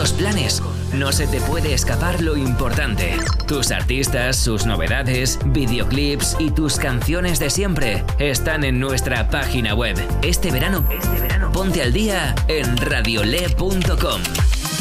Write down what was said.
estos planes, no se te puede escapar lo importante. Tus artistas, sus novedades, videoclips y tus canciones de siempre están en nuestra página web. Este verano, ponte al día en radiole.com.